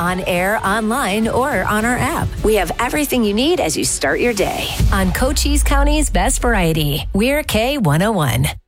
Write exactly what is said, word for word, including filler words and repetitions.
on air, online, or on our app. We have everything you need as you start your day. On Cochise County's Best Variety, we're K one oh one.